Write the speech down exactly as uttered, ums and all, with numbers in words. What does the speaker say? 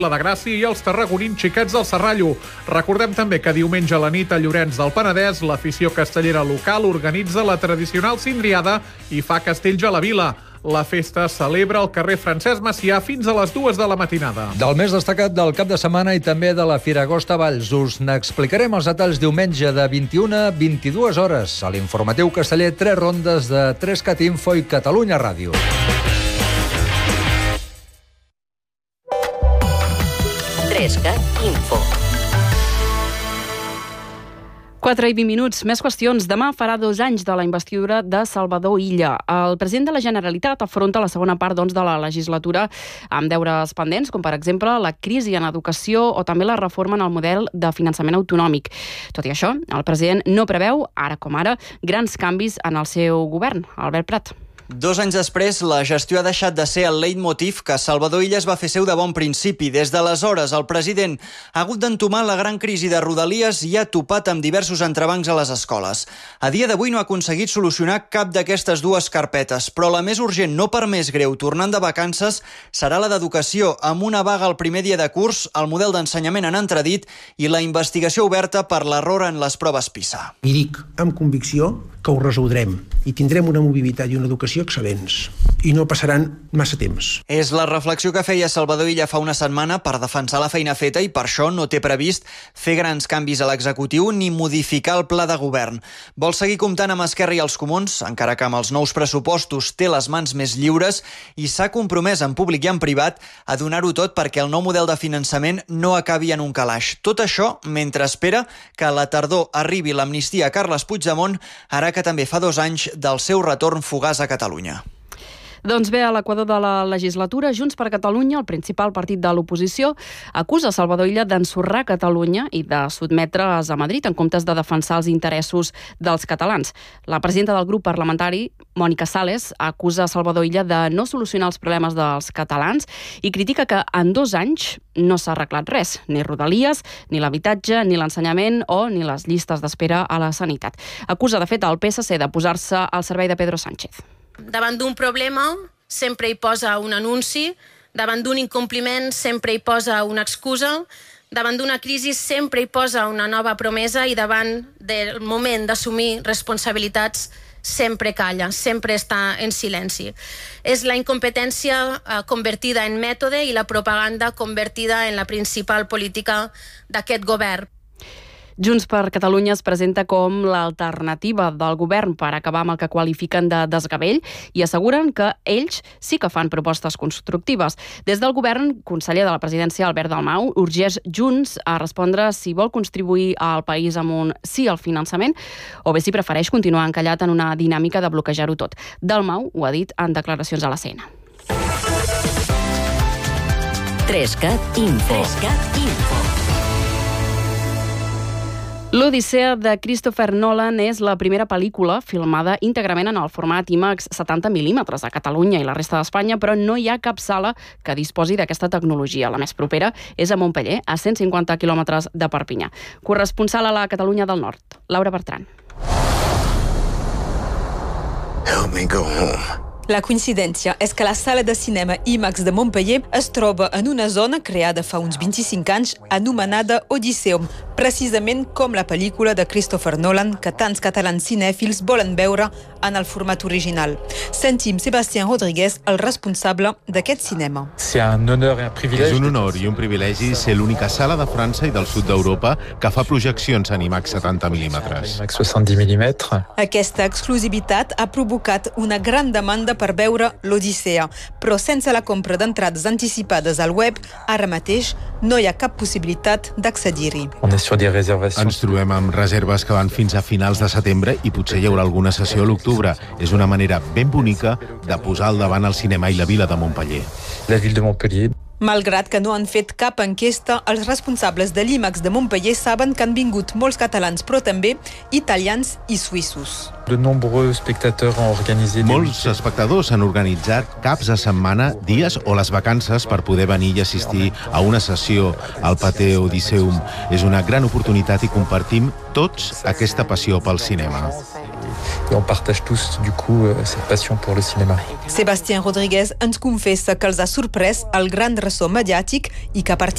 La de Gràcia i els tarragonins xiquets del Serrallo. Recordem també que diumenge a la nit a Llorenç del Penedès l'afició castellera local organitza la tradicional cindriada i fa castells a la vila. La festa celebra al carrer Francesc Macià fins a les dues de la matinada. Del més destacat del cap de setmana i també de la Firagosta Valls us n'explicarem els detalls diumenge de vint-i-una a vint-i-dues hores. A l'informatiu casteller, tres rondes de Trescat Info i Catalunya Ràdio. Trescat Info. quatre i vint minuts, més qüestions. Demà farà dos anys de la investidura de Salvador Illa. El president de la Generalitat afronta la segona part doncs, de la legislatura amb deures pendents, com per exemple la crisi en educació o també la reforma en el model de finançament autonòmic. Tot i això, el president no preveu, ara com ara, grans canvis en el seu govern. Albert Prat. Dos anys després, la gestió ha deixat de ser el leitmotiv que Salvador Illa es va fer seu de bon principi. Des d'aleshores, el president ha hagut d'entomar la gran crisi de Rodalies i ha topat amb diversos entrebancs a les escoles. A dia d'avui no ha aconseguit solucionar cap d'aquestes dues carpetes, però la més urgent, no per més greu, tornant de vacances, serà la d'educació, amb una vaga el primer dia de curs, el model d'ensenyament en entredit i la investigació oberta per l'error en les proves PISA. I dic amb convicció que ho resoldrem i tindrem una mobilitat i una educació excel·lents i no passaran massa temps. És la reflexió que feia Salvador Illa fa una setmana per defensar la feina feta i per això no té previst fer grans canvis a l'executiu ni modificar el pla de govern. Vol seguir comptant amb Esquerra i els Comuns, encara que amb els nous pressupostos té les mans més lliures i s'ha compromès en públic i en privat a donar-ho tot perquè el nou model de finançament no acabi en un calaix. Tot això mentre espera que a la tardor arribi l'amnistia a Carles Puigdemont, ara que també fa dos anys del seu retorn fugaç a Catalunya. Doncs bé, a l'equador de la legislatura, Junts per Catalunya, el principal partit de l'oposició, acusa Salvador Illa d'ensorrar Catalunya i de sotmetre's a Madrid en comptes de defensar els interessos dels catalans. La presidenta del grup parlamentari, Mònica Sales, acusa Salvador Illa de no solucionar els problemes dels catalans i critica que en dos anys no s'ha arreglat res, ni Rodalies, ni l'habitatge, ni l'ensenyament o ni les llistes d'espera a la sanitat. Acusa, de fet, el P S C de posar-se al servei de Pedro Sánchez. Davant d'un problema sempre hi posa un anunci, davant d'un incompliment sempre hi posa una excusa, davant d'una crisi sempre hi posa una nova promesa i davant del moment d'assumir responsabilitats sempre calla, sempre està en silenci. És la incompetència eh, convertida en mètode i la propaganda convertida en la principal política d'aquest govern. Junts per Catalunya es presenta com l'alternativa del govern per acabar amb el que qualifiquen de desgavell i asseguren que ells sí que fan propostes constructives. Des del govern, conseller de la presidència Albert Dalmau urgeix Junts a respondre si vol contribuir al país amb un sí al finançament o bé si prefereix continuar encallat en una dinàmica de bloquejar-ho tot. Dalmau ho ha dit en declaracions a la C N. Trescat Info. Trescat Info. L'Odissea de Christopher Nolan és la primera pel·lícula filmada íntegrament en el format IMAX setanta mil·límetres a Catalunya i la resta d'Espanya, però no hi ha cap sala que disposi d'aquesta tecnologia. La més propera és a Montpeller, a cent cinquanta quilòmetres de Perpinyà. Corresponsal a la Catalunya del Nord, Laura Bertran. Help me go home. La coincidència és que la sala de cinema IMAX de Montpeller es troba en una zona creada fa uns vint-i-cinc anys anomenada Odisseum, precisament com la pel·lícula de Christopher Nolan que tants catalans cinèfils volen veure en el format original. Sentim Sébastien Rodríguez, el responsable d'aquest cinema. És un honor i un privilegi ser l'única sala de França i del sud d'Europa que fa projeccions en IMAX setanta mil·límetres. Aquesta exclusivitat ha provocat una gran demanda per veure l'Odissea, però sense la compra d'entrades anticipades al web, ara mateix no hi ha cap possibilitat d'accedir-hi. Ens trobem amb reserves que van fins a finals de setembre i potser hi haurà alguna sessió a l'octubre. És una manera ben bonica de posar al davant el cinema i la vila de Montpeller. La ville de Montpellier. Malgrat que no han fet cap enquesta, els responsables de l'IMAX de Montpeller saben que han vingut molts catalans, però també italians i suïssos. Molts espectadors han organitzat caps de setmana, dies o les vacances per poder venir i assistir a una sessió al Pathé Odisseum. És una gran oportunitat i compartim tots aquesta passió pel cinema. on partage tous du coup cette passion pour le cinéma. Sebastián Rodríguez ens confessa que els ha sorprès el gran ressò mediàtic i que a partir